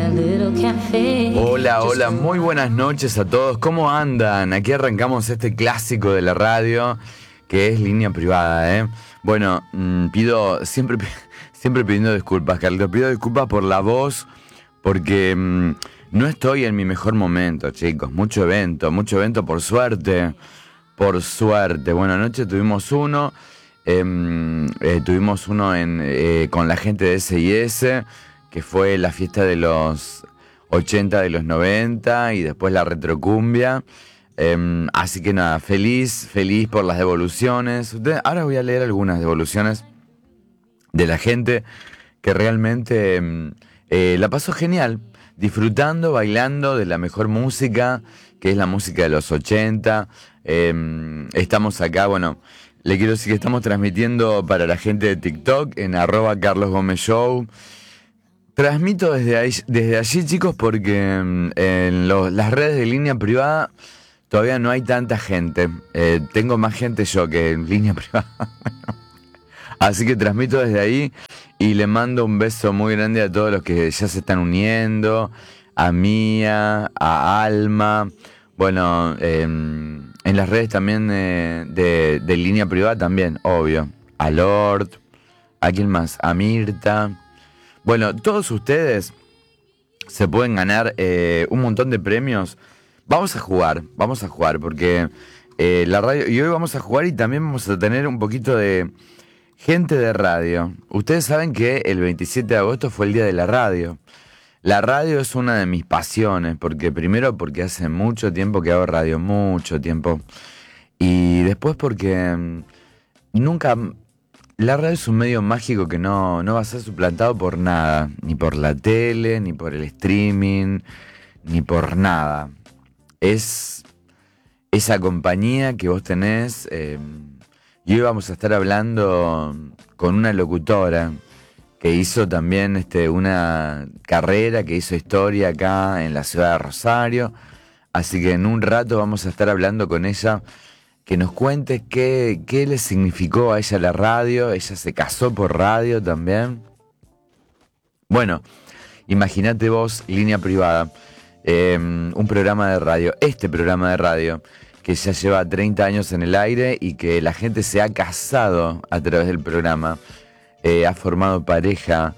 Hola, hola, muy buenas noches a todos. ¿Cómo andan? Aquí arrancamos este clásico de la radio que es Línea Privada, ¿eh? Bueno, siempre pidiendo disculpas, Carlos. Pido disculpas por la voz, porque no estoy en mi mejor momento, chicos. Mucho evento, por suerte. Por suerte. Bueno, anoche tuvimos uno. Tuvimos uno con la gente de S&S, que fue la fiesta de los 80, de los 90 y después la retrocumbia. Así que nada, feliz por las devoluciones. Ahora voy a leer algunas devoluciones de la gente que realmente la pasó genial, disfrutando, bailando de la mejor música, que es la música de los 80. Estamos acá, bueno, le quiero decir que estamos transmitiendo para la gente de TikTok en @CarlosGomezShow. Transmito desde allí, chicos, porque en las redes de Línea Privada todavía no hay tanta gente. Tengo más gente yo que en Línea Privada. Así que transmito desde ahí y le mando un beso muy grande a todos los que ya se están uniendo, a Mía, a Alma. Bueno, en las redes también de Línea Privada también, obvio. A Lord, ¿a quién más? A Mirta. Bueno, todos ustedes se pueden ganar un montón de premios. Vamos a jugar porque la radio... Y hoy vamos a jugar y también vamos a tener un poquito de gente de radio. Ustedes saben que el 27 de agosto fue el día de la radio. La radio es una de mis pasiones, porque hace mucho tiempo que hago radio, mucho tiempo. Y después porque nunca... La radio es un medio mágico que no va a ser suplantado por nada, ni por la tele, ni por el streaming, ni por nada. Es esa compañía que vos tenés, y hoy vamos a estar hablando con una locutora que hizo también una carrera, que hizo historia acá en la ciudad de Rosario, así que en un rato vamos a estar hablando con ella, que nos cuente qué le significó a ella la radio. Ella se casó por radio también. Bueno, imagínate vos, Línea Privada, un programa de radio, este programa de radio, que ya lleva 30 años en el aire y que la gente se ha casado a través del programa, ha formado pareja.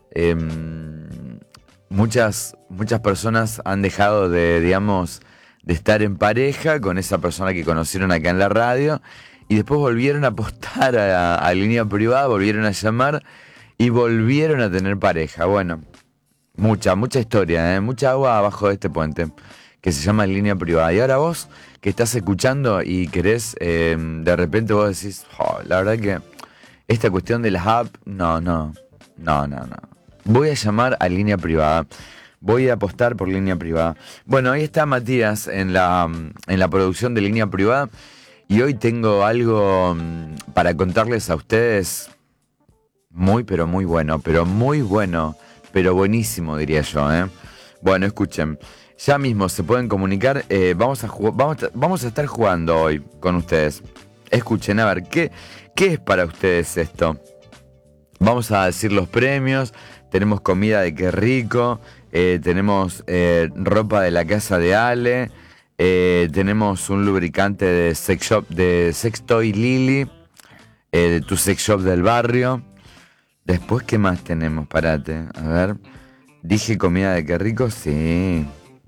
Muchas personas han dejado de estar en pareja con esa persona que conocieron acá en la radio y después volvieron a apostar a Línea Privada, volvieron a llamar y volvieron a tener pareja. Bueno, mucha historia, mucha agua abajo de este puente que se llama Línea Privada. Y ahora vos que estás escuchando y querés, de repente vos decís, la verdad que esta cuestión de las apps, no. Voy a llamar a Línea Privada. Voy a apostar por Línea Privada. Bueno, ahí está Matías en la producción de Línea Privada. Y hoy tengo algo para contarles a ustedes pero muy bueno. Pero buenísimo, diría yo, ¿eh? Bueno, escuchen. Ya mismo se pueden comunicar. Vamos a estar jugando hoy con ustedes. Escuchen, a ver, ¿qué es para ustedes esto? Vamos a decir los premios. Tenemos comida de Qué Rico. Tenemos ropa de la casa de Ale. Tenemos un lubricante de Sex Shop, de Sextoy Lili, de tu sex shop del barrio. Después, ¿qué más tenemos? Parate, a ver. Dije comida de Qué Rico, sí.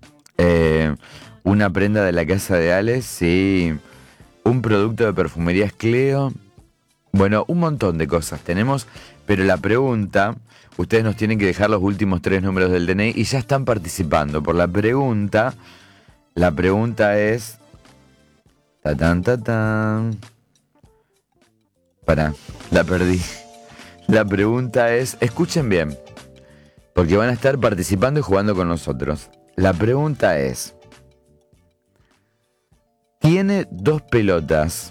Una prenda de la casa de Ale, sí. Un producto de perfumerías Cleo. Bueno, un montón de cosas tenemos, pero la pregunta, ustedes nos tienen que dejar los últimos 3 números del DNI y ya están participando por la pregunta. La pregunta es... Pará, la perdí. La pregunta es, escuchen bien, porque van a estar participando y jugando con nosotros. La pregunta es, tiene 2 pelotas,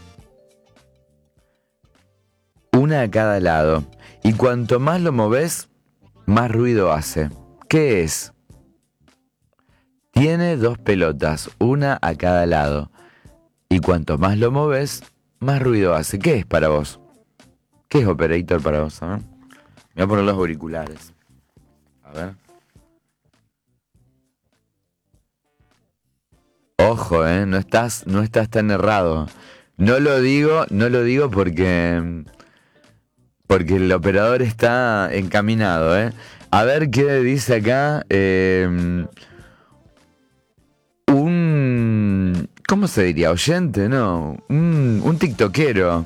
una a cada lado, y cuanto más lo movés, más ruido hace. ¿Qué es? Tiene 2 pelotas, una a cada lado, y cuanto más lo movés, más ruido hace. ¿Qué es para vos? ¿Qué es, operator, para vos? Me voy a poner los auriculares. A ver. Ojo, no estás tan errado. No lo digo porque el operador está encaminado, ¿eh? A ver qué dice acá. ¿Cómo se diría? ¿Oyente? No. Un tiktokero.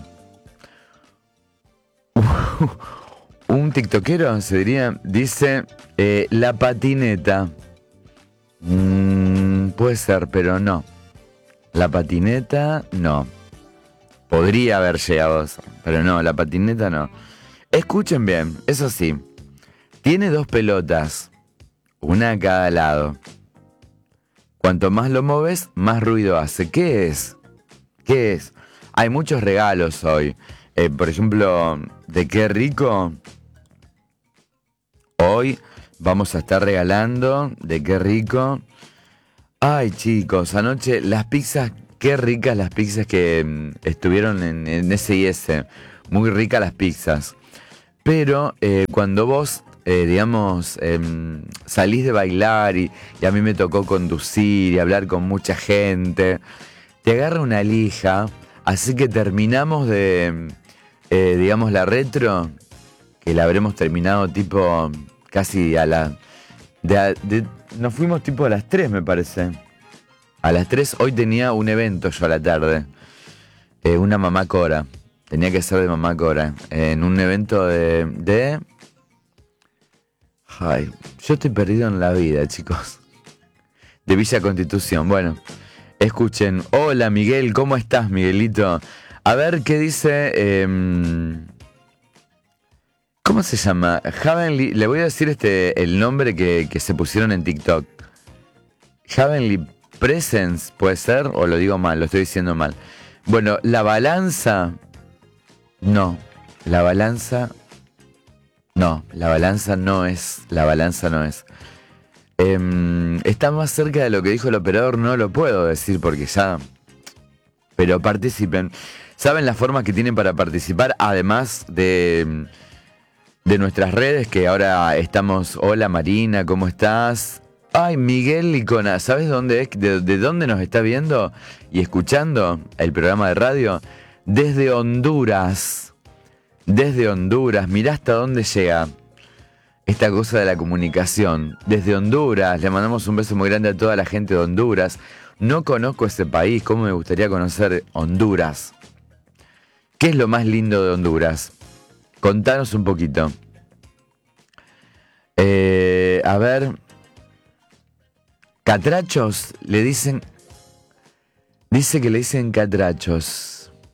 Un tiktokero se diría. Dice la patineta. Puede ser, pero no. La patineta, no. Podría haber llegado, pero no, la patineta no. Escuchen bien, eso sí. Tiene 2 pelotas, una a cada lado. Cuanto más lo moves, más ruido hace. ¿Qué es? ¿Qué es? Hay muchos regalos hoy. Por ejemplo, de qué rico. Hoy vamos a estar regalando, de qué rico. Ay, chicos, anoche las pizzas, qué ricas las pizzas que estuvieron en S&S. Muy ricas las pizzas. Pero cuando vos, digamos, salís de bailar y a mí me tocó conducir y hablar con mucha gente, te agarra una lija, así que terminamos de, digamos, la retro, que la habremos terminado tipo casi a la... nos fuimos tipo a las 3, me parece. A las 3, hoy tenía un evento yo a la tarde. Una mamá Cora. Tenía que ser de mamá Cora. En un evento de... Ay, yo estoy perdido en la vida, chicos. De Villa Constitución. Bueno, escuchen. Hola, Miguel. ¿Cómo estás, Miguelito? A ver, ¿qué dice? ¿Cómo se llama? Heavenly. Le voy a decir el nombre que se pusieron en TikTok. Heavenly Presence, ¿puede ser? ¿O lo digo mal? Lo estoy diciendo mal. Bueno, la balanza... No, la balanza no es. Está más cerca de lo que dijo el operador, no lo puedo decir porque ya... Pero participen. ¿Saben las formas que tienen para participar? Además de nuestras redes, que ahora estamos... Hola Marina, ¿cómo estás? Ay, Miguel Licona, ¿sabes dónde es? ¿De dónde nos está viendo y escuchando el programa de radio? Desde Honduras. Desde Honduras. Mirá hasta dónde llega esta cosa de la comunicación. Desde Honduras. Le mandamos un beso muy grande a toda la gente de Honduras. No conozco ese país. ¿Cómo me gustaría conocer Honduras? ¿Qué es lo más lindo de Honduras? Contanos un poquito. A ver. Catrachos. Le dicen... Dice que le dicen catrachos.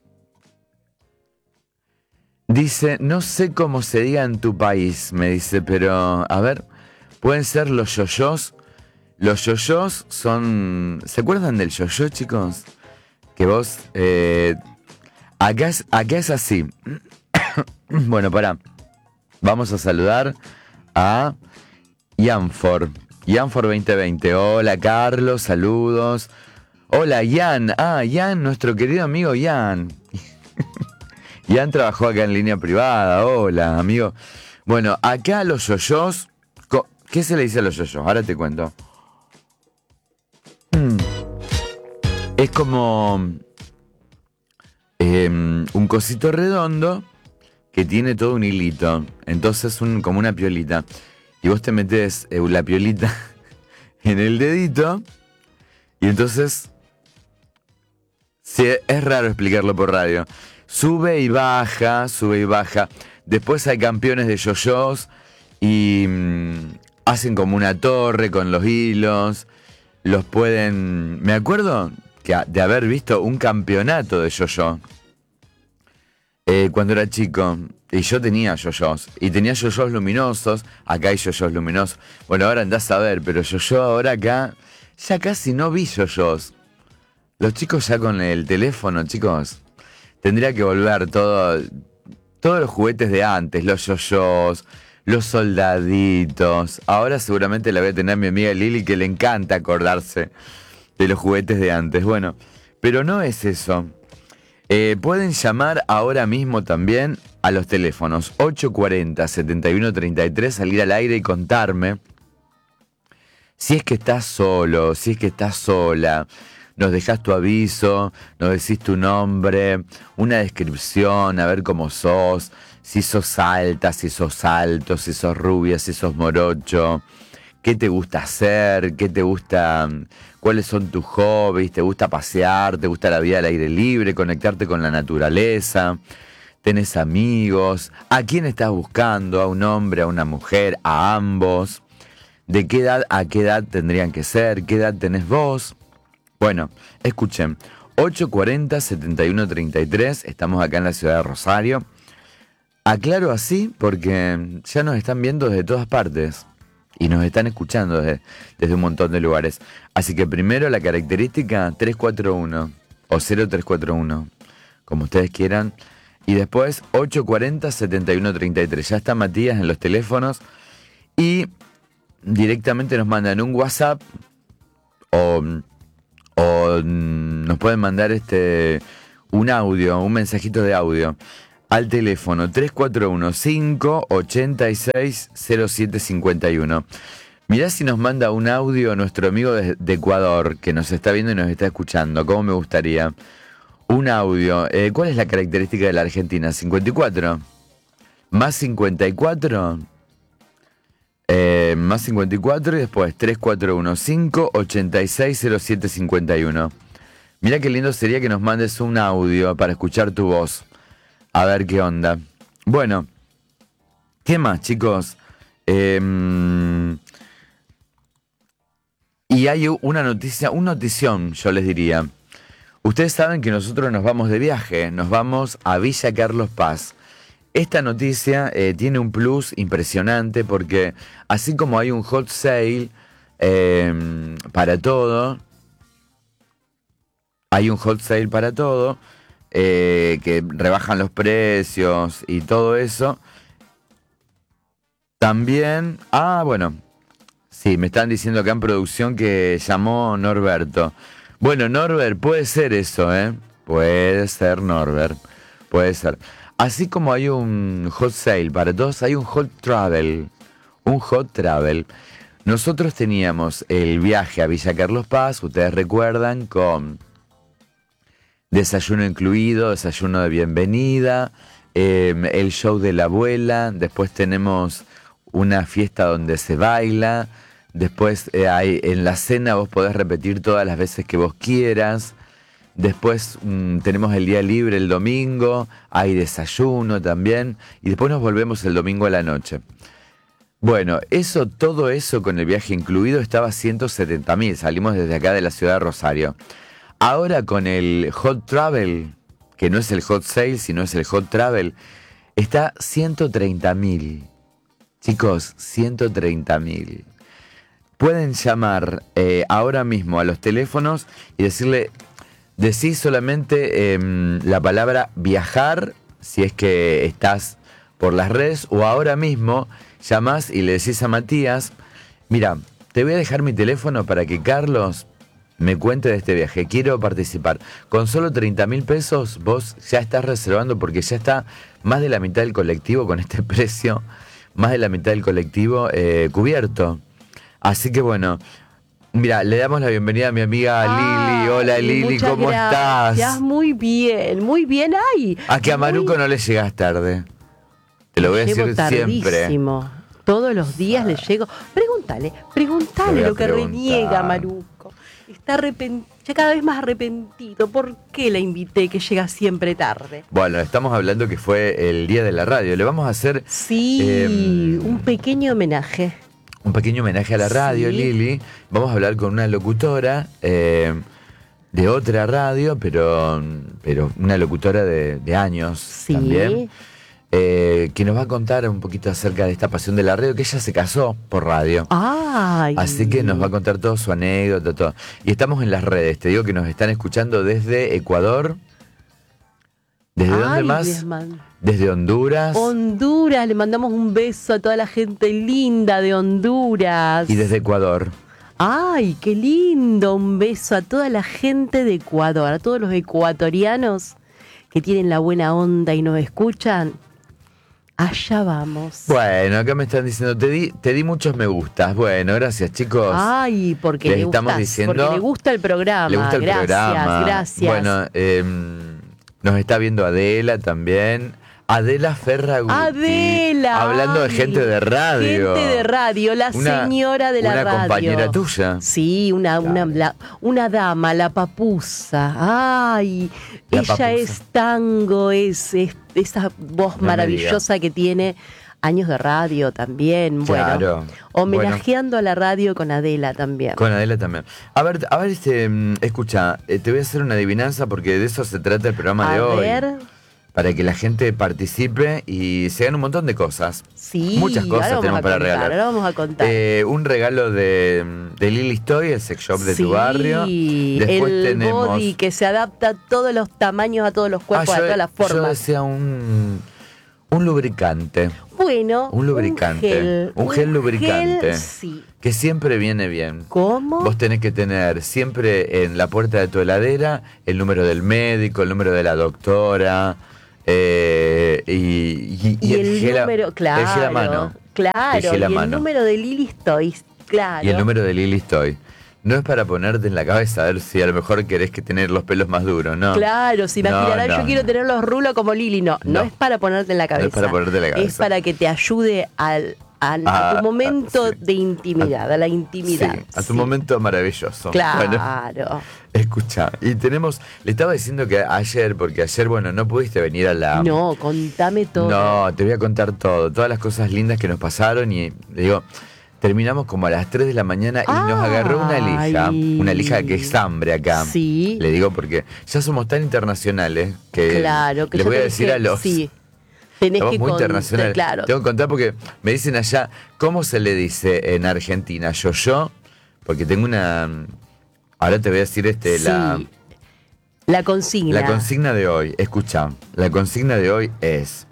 Dice, no sé cómo se diga en tu país, me dice, pero, a ver, pueden ser los yoyos. Los yoyos son... ¿Se acuerdan del yoyo, chicos? Que vos... acá es así. Bueno, pará. Vamos a saludar a Yanfor. Yanfor 2020. Hola, Carlos, saludos. Hola, Yan. Ah, Yan, nuestro querido amigo Yan. Yan trabajó acá en línea privada. Hola, amigo. Bueno, acá los yoyos... ¿Qué se le dice a los yoyos? Ahora te cuento. Es como un cosito redondo que tiene todo un hilito. Entonces como una piolita. Y vos te metés la piolita en el dedito. Y entonces... Sí, es raro explicarlo por radio. Sube y baja, sube y baja. Después hay campeones de yoyos y hacen como una torre con los hilos. Los pueden... Me acuerdo de haber visto un campeonato de yoyo cuando era chico. Y yo tenía yoyos. Y tenía yoyos luminosos. Acá hay yoyos luminosos. Bueno, ahora andás a ver, pero yo ahora acá ya casi no vi yoyos. Los chicos ya con el teléfono, chicos... Tendría que volver todos los juguetes de antes, los yoyos, los soldaditos. Ahora seguramente la voy a tener a mi amiga Lili, que le encanta acordarse de los juguetes de antes. Bueno, pero no es eso. Pueden llamar ahora mismo también a los teléfonos 840-7133, salir al aire y contarme si es que estás solo, si es que estás sola, nos dejás tu aviso, nos decís tu nombre, una descripción, a ver cómo sos, si sos alta, si sos alto, si sos rubia, si sos morocho, qué te gusta hacer, qué te gusta, cuáles son tus hobbies, te gusta pasear, te gusta la vida al aire libre, conectarte con la naturaleza, tenés amigos, a quién estás buscando, a un hombre, a una mujer, a ambos, de qué edad a qué edad tendrían que ser, qué edad tenés vos. Bueno, escuchen, 840-7133, estamos acá en la ciudad de Rosario. Aclaro así porque ya nos están viendo desde todas partes y nos están escuchando desde un montón de lugares. Así que primero la característica 341 o 0341, como ustedes quieran. Y después 840-7133. Ya está Matías en los teléfonos y directamente nos mandan un WhatsApp o nos pueden mandar un audio, un mensajito de audio al teléfono 3415-860751. Mirá si nos manda un audio nuestro amigo de Ecuador, que nos está viendo y nos está escuchando. ¿Cómo me gustaría? Un audio. ¿Cuál es la característica de la Argentina? 54. Más 54. Más 54 y después 3415-860751. Mirá qué lindo sería que nos mandes un audio para escuchar tu voz. A ver qué onda. Bueno, ¿qué más, chicos? Y hay una noticia, un notición, yo les diría. Ustedes saben que nosotros nos vamos de viaje, nos vamos a Villa Carlos Paz. Esta noticia tiene un plus impresionante porque así como hay un hot sale para todo, que rebajan los precios y todo eso. También, bueno, sí, me están diciendo acá en producción que llamó Norberto. Bueno, Norbert, puede ser eso, ¿eh? Puede ser, Norbert, puede ser. Así como hay un hot sale para todos, hay un hot travel. Un hot travel. Nosotros teníamos el viaje a Villa Carlos Paz, ustedes recuerdan, con desayuno incluido, desayuno de bienvenida, el show de la abuela, después tenemos una fiesta donde se baila, después en la cena vos podés repetir todas las veces que vos quieras, después tenemos el día libre el domingo, hay desayuno también, y después nos volvemos el domingo a la noche. Bueno, todo eso con el viaje incluido estaba 170.000, salimos desde acá de la ciudad de Rosario. Ahora con el Hot Travel, que no es el Hot Sale, sino es el Hot Travel, está 130.000. Chicos, 130.000. Pueden llamar ahora mismo a los teléfonos y decís solamente la palabra viajar, si es que estás por las redes, o ahora mismo llamás y le decís a Matías, mira, te voy a dejar mi teléfono para que Carlos me cuente de este viaje, quiero participar. Con solo 30.000 pesos vos ya estás reservando porque ya está más de la mitad del colectivo con este precio, más de la mitad del colectivo cubierto. Así que bueno, mira, le damos la bienvenida a mi amiga Lili. Hola Lili, ¿cómo estás? Muy bien ahí. A que a Maruco no le llegas tarde. Te lo voy a decir siempre. Todos los días le llego. Pregúntale lo que reniega Maruco. Está ya cada vez más arrepentido. ¿Por qué la invité que llega siempre tarde? Bueno, estamos hablando que fue el día de la radio. Le vamos a hacer... Sí, un pequeño homenaje. Un pequeño homenaje a la radio, sí. Lili. Vamos a hablar con una locutora de otra radio, pero una locutora de años sí. También. Que nos va a contar un poquito acerca de esta pasión de la radio, que ella se casó por radio. ¡Ay! Así que nos va a contar toda su anécdota, todo. Y estamos en las redes, te digo que nos están escuchando desde Ecuador. ¿Desde dónde más? Desde Honduras. Honduras, le mandamos un beso a toda la gente linda de Honduras. Y desde Ecuador. ¡Ay, qué lindo! Un beso a toda la gente de Ecuador, a todos los ecuatorianos que tienen la buena onda y nos escuchan. Allá vamos. Bueno, acá me están diciendo, te di muchos me gustas. Bueno, gracias, chicos. Ay, porque Les le estamos gustás, diciendo, porque le gusta el programa. le gusta el programa. Gracias. Bueno, nos está viendo Adela también. Adela Ferraguti. Adela. Hablando de gente de radio. Gente de radio, la señora de la radio. Una compañera tuya. Sí, una dama, la papusa. Ay, La ella papusa. es tango, es esa voz No me maravillosa que tiene. Años de radio también. Claro. Bueno, homenajeando a la radio con Adela también. Con Adela también. A ver, escucha, te voy a hacer una adivinanza porque de eso se trata el programa de hoy. A ver. Para que la gente participe y se hagan un montón de cosas. Sí, muchas cosas ahora tenemos para regalar. Ahora vamos a contar. Un regalo de Lily's Toy, el sex shop de tu barrio. Después el tenemos body que se adapta a todos los tamaños, a todos los cuerpos, a todas las Yo formas. decía un lubricante. Bueno, Un lubricante. Un gel lubricante. Sí. Que siempre viene bien. ¿Cómo? Vos tenés que tener siempre en la puerta de tu heladera el número del médico, el número de la doctora. Y el gel número, claro. El gel a mano. Claro, El gel a y mano. el número de Lily's Toys, claro. Y el número de Lily's Toy. No es para ponerte en la cabeza a ver si a lo mejor querés que tener los pelos más duros, ¿no? Claro, si imaginarás, No, yo quiero tener los rulos como Lily. No No. es para ponerte en la cabeza. No es para ponerte en la cabeza. Es para que te ayude a tu momento sí. de intimidad, a la intimidad. Sí, a tu Sí. momento maravilloso. Claro. Bueno, escucha, y le estaba diciendo que ayer, porque ayer, bueno, no pudiste venir a la... No, contame todo. No, te voy a contar todo, todas las cosas lindas que nos pasaron y le digo, terminamos como a las 3 de la mañana y nos agarró una lija que es hambre acá. Sí. Le digo porque ya somos tan internacionales que Claro, que les yo voy a te decir dije, a los... Sí. Tenés Somos que muy contar, internacionales. claro. Tengo que contar porque me dicen allá, ¿cómo se le dice en Argentina? Yo, porque tengo una... Ahora te voy a decir Sí. La consigna. La consigna de hoy, escucha, la consigna de hoy es...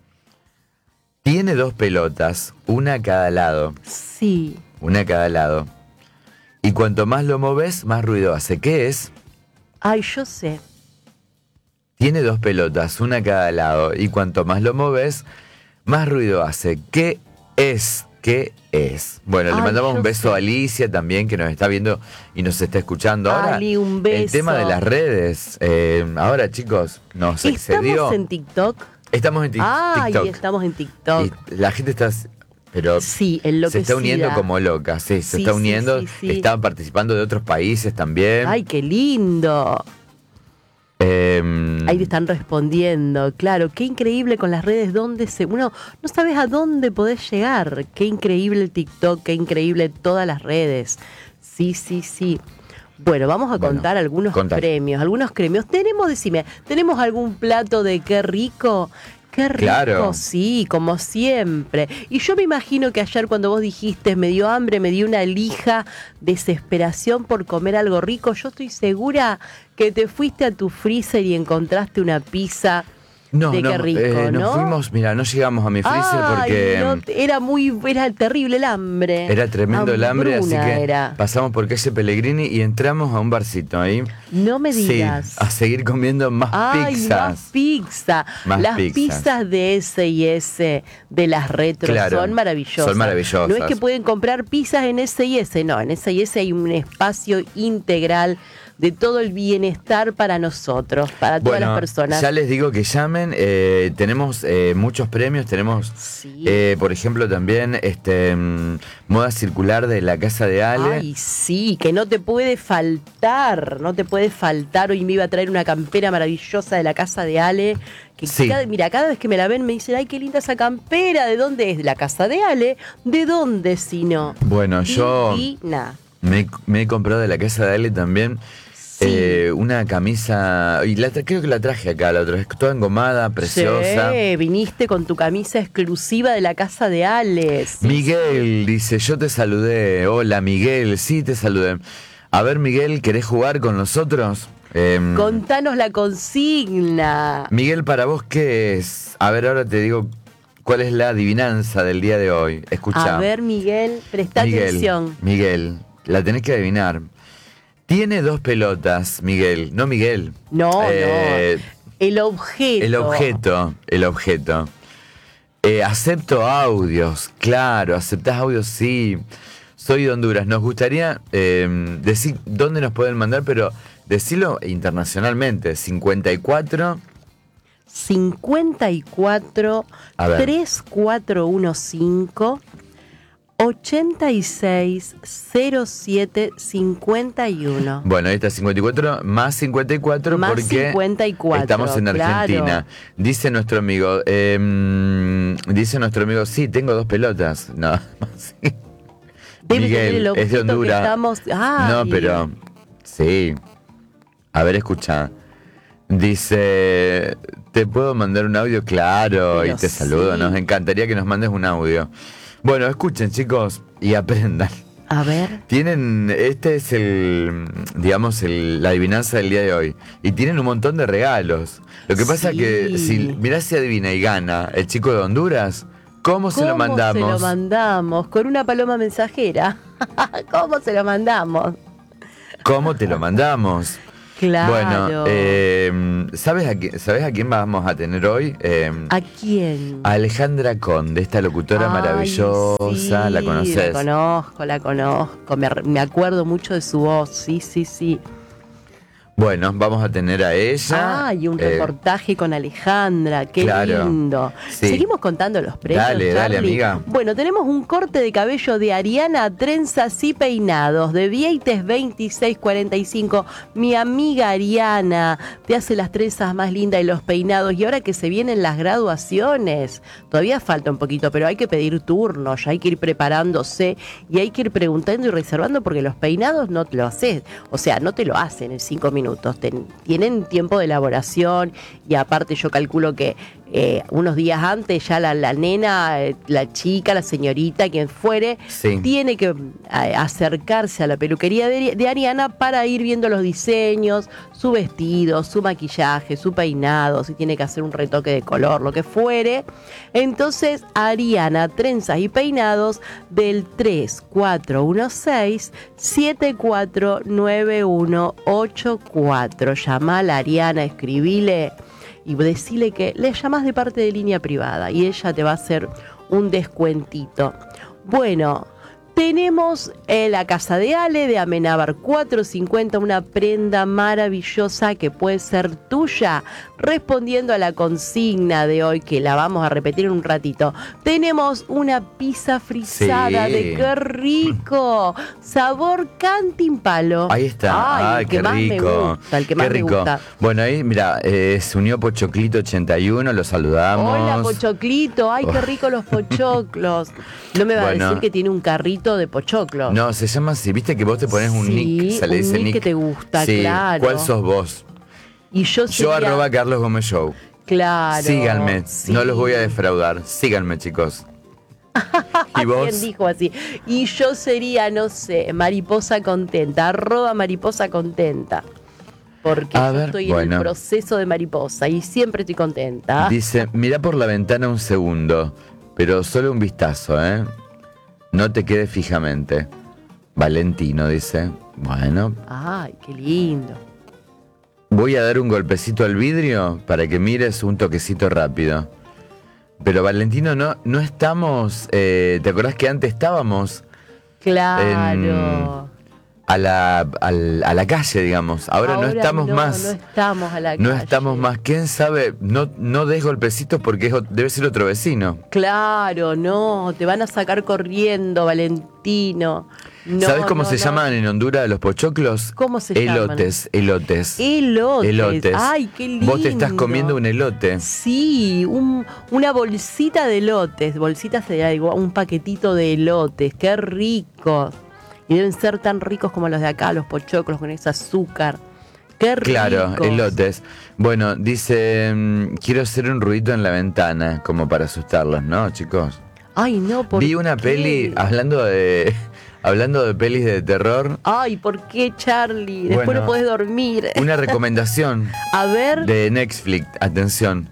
Tiene 2 pelotas, una a cada lado. Sí. Una a cada lado. Y cuanto más lo moves, más ruido hace. ¿Qué es? Ay, yo sé. Tiene 2 pelotas, una a cada lado. Y cuanto más lo moves, más ruido hace. ¿Qué es? ¿Qué es? Bueno, le Ay, mandamos yo un beso sé. a Alicia también, que nos está viendo y nos está escuchando. Ahora, Ali, un beso. el tema de las redes. Ahora, chicos, nos excedió. ¿Estamos en TikTok? Estamos en Ay, TikTok. estamos en TikTok. Y la gente está... Pero Sí, se enloquecida. está uniendo como loca, sí, se Sí, está sí, uniendo. sí. Están participando de otros países también. Ay, qué lindo. Ahí te están respondiendo. Claro, qué increíble con las redes donde uno no sabes a dónde podés llegar. Qué increíble el TikTok, qué increíble todas las redes. Sí, sí, sí. Bueno, vamos a contar algunos premios. ¿Tenemos algún plato de qué rico? Qué rico, Claro. sí, como siempre. Y yo me imagino que ayer cuando vos dijiste me dio hambre, me dio una lija, desesperación por comer algo rico, yo estoy segura que te fuiste a tu freezer y encontraste una pizza de qué rico, ¿no? Nos fuimos, mira, no llegamos a mi freezer porque era terrible el hambre. era tremendo el hambre, así Hambruna que era. pasamos por calle Pellegrini y entramos a un barcito ahí. No me digas. Sí, a seguir comiendo más Ay, pizzas. más pizza. Más Las pizzas. pizzas de S&S, de las retro, Claro, son maravillosas. son maravillosas. No es que pueden comprar pizzas en S&S, no. En S&S hay un espacio integral de todo el bienestar para nosotros, para todas las personas. Ya les digo que llamen, tenemos muchos premios, tenemos, Sí. por ejemplo, también moda circular de la casa de Ale. Ay, sí, que no te puede faltar, no te puede faltar. Hoy me iba a traer una campera maravillosa de la casa de Ale. Que Sí. cada vez que me la ven me dicen, ay, qué linda esa campera. ¿De dónde es? ¿De la casa de Ale? ¿De dónde si no? Bueno, yo Divina. me he comprado de la casa de Ale también una camisa, y creo que la traje acá la otra vez, toda engomada, preciosa. Sí, viniste con tu camisa exclusiva de la casa de Ale. Sí, Miguel dice, yo te saludé. Hola Miguel, sí te saludé. A ver Miguel, ¿querés jugar con nosotros? Contanos la consigna. Miguel, ¿para vos qué es? A ver, ahora te digo cuál es la adivinanza del día de hoy. Escuchá. A ver, Miguel, presta atención. Miguel, la tenés que adivinar. Tiene 2 pelotas, Miguel. No Miguel. No. El objeto. El objeto. Acepto audios, claro, aceptás audios, sí. Soy de Honduras. Nos gustaría decir dónde nos pueden mandar, pero decirlo internacionalmente. 54 A ver. 3415 860751. Bueno, ahí está 54 más 54 Más porque 54, estamos en Argentina. claro. Dice nuestro amigo, sí, tengo 2 pelotas. No, sí. Debe Miguel, tener el es de objeto que Honduras. estamos... Ay. No, pero sí. A ver, escucha. Dice, ¿te puedo mandar un audio? Claro, Pero y te saludo. sí. Nos encantaría que nos mandes un audio. Bueno, escuchen, chicos, y aprendan. A ver. Tienen, este es la adivinanza del día de hoy. Y tienen un montón de regalos. Lo que pasa Sí. que, mirá si adivina y gana el chico de Honduras, ¿cómo se lo mandamos? ¿Cómo se lo mandamos? Con una paloma mensajera. ¿Cómo se lo mandamos? ¿Cómo te lo mandamos? Claro. Bueno, ¿sabes a quién vamos a tener hoy? ¿A quién? A Alejandra Conde, esta locutora Ay, maravillosa, sí, ¿la conoces? La conozco. Me acuerdo mucho de su voz, sí. Bueno, vamos a tener a ella. Y un reportaje con Alejandra, qué claro, lindo. sí. Seguimos contando los premios. Dale, Charlie. amiga. Bueno, tenemos un corte de cabello de Ariana, trenzas y peinados, de Vieites 2645. Mi amiga Ariana te hace las trenzas más lindas y los peinados. Y ahora que se vienen las graduaciones, todavía falta un poquito, pero hay que pedir turnos, ya hay que ir preparándose y hay que ir preguntando y reservando porque los peinados no te lo haces, o sea, no te lo hacen en 5 minutos. Tienen tiempo de elaboración y aparte yo calculo que unos días antes ya la nena, la chica, la señorita, quien fuere, sí, tiene que acercarse a la peluquería de Ariana para ir viendo los diseños, su vestido, su maquillaje, su peinado, si tiene que hacer un retoque de color, lo que fuere. Entonces, Ariana, trenzas y peinados del 3416-749184. Llama a la Ariana, escribile y decile que le llamas de parte de línea privada y ella te va a hacer un descuentito. Bueno, tenemos la casa de Ale de Amenábar 450, una prenda maravillosa que puede ser tuya, respondiendo a la consigna de hoy, que la vamos a repetir en un ratito. Tenemos una pizza frisada Sí. de qué rico, sabor cantimpalo. Ahí está. Ay, qué rico. El que más Qué rico. me gusta. Bueno, ahí, mira, se unió Pochoclito 81, lo saludamos. Hola, Pochoclito. Ay, qué rico los pochoclos. No me va a decir que tiene un carrito de pochoclos. No, se llama así. Viste que vos te pones un nick, se le un dice nick que te gusta, sí. claro. ¿Cuál sos vos? Y yo sería... Carlos Gómez Show. Claro. Síganme, sí. no los voy a defraudar. Síganme, chicos. ¿Y vos? ¿Quién dijo así? Y yo sería, no sé, mariposa contenta, @mariposa contenta. Porque yo estoy en el proceso de mariposa y siempre estoy contenta. Dice, mira por la ventana un segundo, pero solo un vistazo, ¿eh? No te quedes fijamente. Valentino dice, bueno. Ay, qué lindo. Voy a dar un golpecito al vidrio para que mires un toquecito rápido. Pero Valentino, no estamos... ¿te acordás que antes estábamos? Claro. A la calle, digamos. Ahora no estamos más. No estamos a la calle. No estamos más. ¿Quién sabe? No des golpecitos porque debe ser otro vecino. Claro, no. Te van a sacar corriendo, Valentino. No, ¿sabes cómo se llaman en Honduras los pochoclos? ¿Cómo se llaman? Elotes. Elotes. Ay, qué lindo. Vos te estás comiendo un elote. Sí, una bolsita de elotes. Bolsitas de algo, un paquetito de elotes. Qué rico. Y deben ser tan ricos como los de acá, los pochoclos con ese azúcar. ¡Qué ricos! Claro, elotes. Bueno, dice, quiero hacer un ruidito en la ventana, como para asustarlos, ¿no, chicos? Ay, no, ¿por Vi una qué? peli, hablando de pelis de terror. Ay, ¿por qué, Charlie? Después Bueno, no podés dormir. Una recomendación A ver. de Netflix, atención.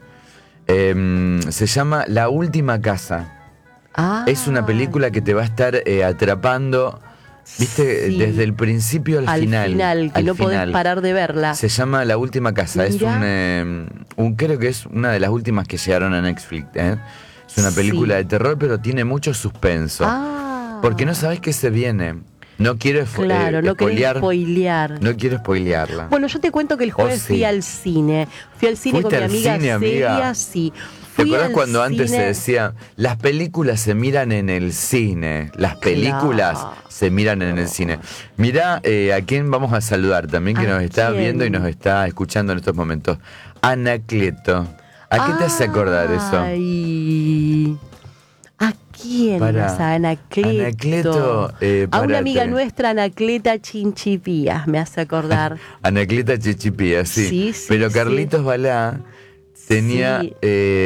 Se llama La Última Casa. Es una película que te va a estar atrapando... ¿Viste? Sí. Desde el principio al final. Que no podés parar de verla. Se llama La Última Casa. Mirá. Es creo que es una de las últimas que llegaron a Netflix. Es Es una película Sí. de terror, pero tiene mucho suspenso. Porque no sabes qué se viene. No quiero Claro, no querés spoilear. No quiero spoilearla. Bueno, yo te cuento que el jueves sí. fui al cine. Fui al cine con ¿Fuiste mi al amiga cine, amiga? Celia, sí. ¿Te Fui acuerdas al cuando antes se cine- decía, las películas se miran en el cine? Las películas Claro. se miran en el cine. Mirá a quién vamos a saludar también, que ¿A nos está quién? viendo y nos está escuchando en estos momentos. Anacleto. ¿A qué te hace acordar eso? Ay, ¿a quién? Pará. A Anacleto. Anacleto, a una amiga párate. nuestra, Anacleta Chinchipías, me hace acordar. Anacleta Chichipía, sí. Sí, sí, Pero sí. Carlitos Balá tenía... Sí.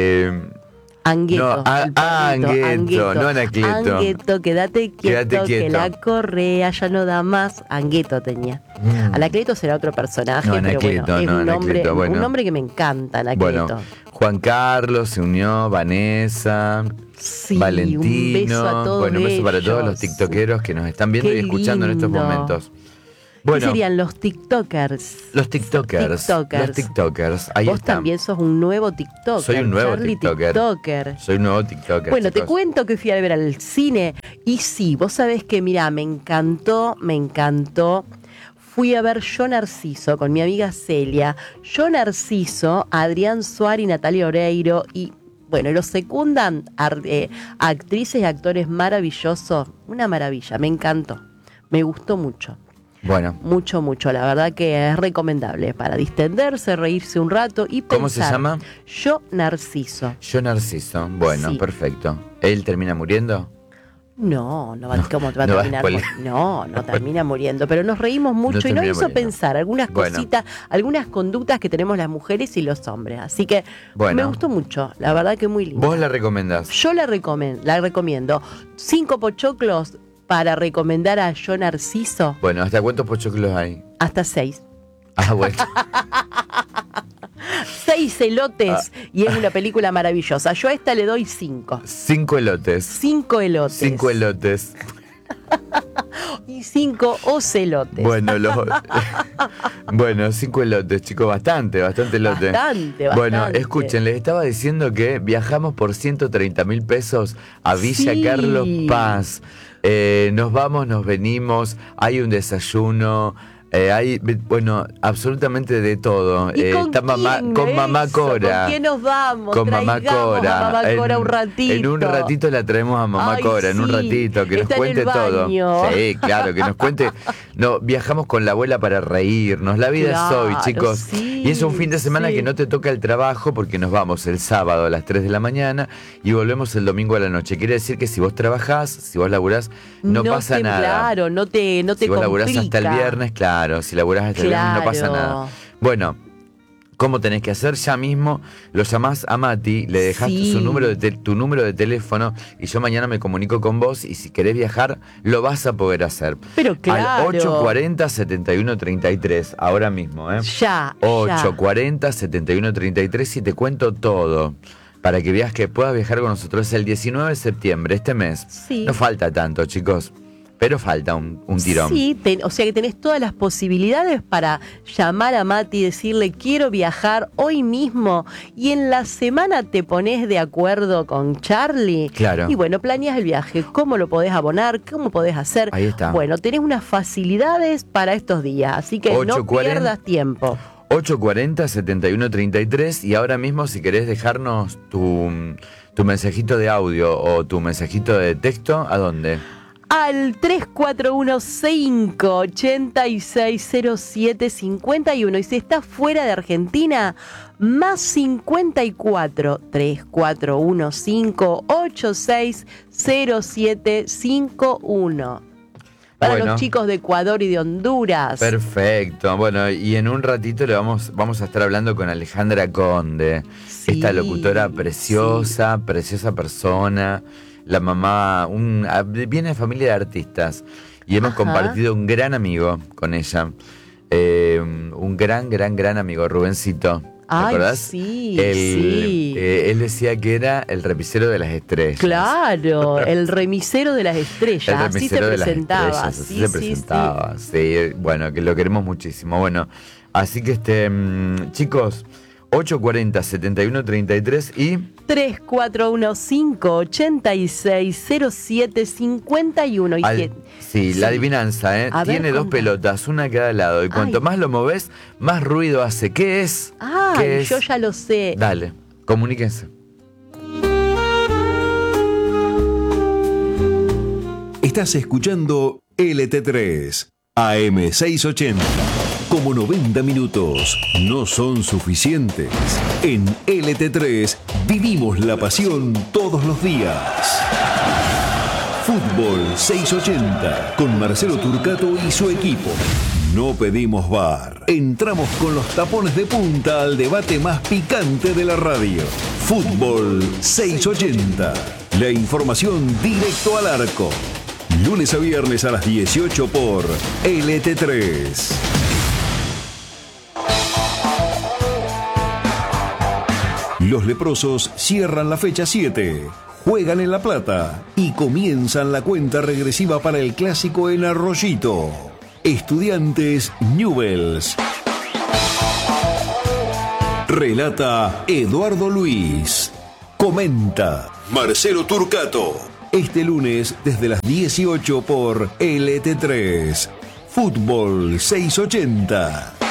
No, Angueto. el perrito, Angueto, no Anacleto. Angueto, quédate quieto, que quieto. la correa ya no da más. Angueto tenía. Anacleto será otro personaje, No, pero Anacleto, bueno, es no, un nombre, Anacleto, bueno. un nombre que me encanta, Anacleto. Bueno, Juan Carlos se unió, Vanessa, Sí, Valentino. un beso a todos bueno, un beso para todos ellos. los tiktokeros que nos están viendo Qué y escuchando en estos lindo. momentos. ¿Qué Bueno, serían los TikTokers? los tiktokers. TikTokers. Los tiktokers. Ahí Vos está. también sos un nuevo TikToker. Soy un nuevo Charlie tiktoker. TikToker. Soy un nuevo tiktoker. Bueno, te chicos. cuento que fui a ver al cine y sí, vos sabés que, mirá, me encantó. Fui a ver Yo Narciso con mi amiga Celia. Yo Narciso, Adrián Suárez y Natalia Oreiro y... Bueno, los secundan actrices y actores maravillosos. Una maravilla, me encantó. Me gustó mucho. Bueno, Mucho, la verdad que es recomendable para distenderse, reírse un rato y pensar. ¿cómo se llama? Yo Narciso. Yo Narciso. Bueno, Sí. perfecto. ¿Él termina muriendo? No, ¿cómo te va a no va a terminar? spoiler. No termina muriendo, pero nos reímos mucho y nos termina hizo muriendo. pensar algunas Bueno. cositas, algunas conductas que tenemos las mujeres y los hombres. Así que Bueno. me gustó mucho, la verdad que muy linda. ¿Vos la recomendás? Yo la recomiendo. 5 pochoclos para recomendar a Yo Narciso, Bueno, ¿hasta cuántos pochoclos hay? hasta 6. Ah, bueno. 6 elotes Ah. y es una película maravillosa. Yo a esta le doy 5. 5 elotes. 5 elotes. 5 elotes. Y 5 ocelotes. Bueno, bueno, 5 elotes, chicos, bastante elote. Bastante. Bueno, escuchen, les estaba diciendo que viajamos por 130.000 pesos a Villa Sí. Carlos Paz. Nos vamos, nos venimos, hay un desayuno. Hay, bueno, absolutamente de todo. ¿Y con Está quién con mamá eso? Cora. ¿Con quién nos vamos? Con mamá Traigamos Cora. a mamá Cora un ratito. En un ratito la traemos a mamá Ay, Cora, en un sí. ratito, que nos Está en cuente el baño. todo. Sí, claro, que nos cuente. No, viajamos con la abuela para reírnos. La vida es hoy, Claro, chicos. sí, Y es un fin de semana sí. que no te toca el trabajo porque nos vamos el sábado a las 3 de la mañana y volvemos el domingo a la noche. Quiere decir que si vos trabajás, si vos laburás, no pasa nada. Claro, no te Si vos laburás complica. hasta el viernes, claro. Si laburás hasta el viernes no pasa Claro. nada. Bueno, ¿cómo tenés que hacer? Ya mismo lo llamás a Mati, le dejás Sí. tu número de teléfono y yo mañana me comunico con vos y si querés viajar, lo vas a poder hacer. Pero claro. Al 840-7133, ahora mismo, ¿eh? Ya. 840-7133 y te cuento todo. Para que veas que puedas viajar con nosotros. Es el 19 de septiembre, este mes. Sí. No falta tanto, chicos. Pero falta un tirón. Sí, o sea que tenés todas las posibilidades para llamar a Mati y decirle quiero viajar hoy mismo y en la semana te pones de acuerdo con Charlie. Claro. Y bueno, planeas el viaje, cómo lo podés abonar, cómo podés hacer. Ahí está. Bueno, tenés unas facilidades para estos días, así que no 8:40. pierdas tiempo. 840-7133 y ahora mismo si querés dejarnos tu mensajito de audio o tu mensajito de texto, ¿a dónde? Al 3415-860751. Y si estás fuera de Argentina, más 54 3415-860751. Para Bueno. los chicos de Ecuador y de Honduras. Perfecto. Bueno, y en un ratito vamos a estar hablando con Alejandra Conde, Sí, esta locutora preciosa, preciosa persona. La mamá, viene de familia de artistas y hemos Ajá. compartido un gran amigo con ella. Un gran amigo, Rubencito. ¿Te Ay, acordás? sí, Él, sí. Él decía que era el repisero de las estrellas. Claro, el remisero de las estrellas. El Así se remisero de las presentaba. estrellas, así Sí, se sí, presentaba. Sí, bueno, que lo queremos muchísimo. Bueno, así que chicos, 840-7133 y 3415860751. Sí, la adivinanza, tiene dos pelotas, una a cada lado. Y cuanto más lo moves, más ruido hace. ¿Qué es? ¿Qué es? Yo ya lo sé. Dale, comuníquense. Estás escuchando LT3, AM680. Como 90 minutos no son suficientes, en LT3 vivimos la pasión todos los días. Fútbol 680 con Marcelo Turcato y su equipo. No pedimos VAR. Entramos con los tapones de punta al debate más picante de la radio. Fútbol 680. La información directo al arco. Lunes a viernes a las 18 por LT3. Los leprosos cierran la fecha 7, juegan en La Plata y comienzan la cuenta regresiva para el clásico en Arroyito. Estudiantes Newell's. Relata Eduardo Luis. Comenta Marcelo Turcato. Este lunes desde las 18 por LT3. Fútbol 680.